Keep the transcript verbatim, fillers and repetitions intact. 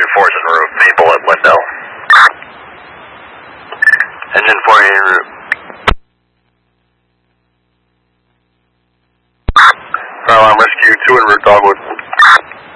four is en route. Maple at Lindell. Engine four en route. Fire alarm rescue two en route, Dogwood.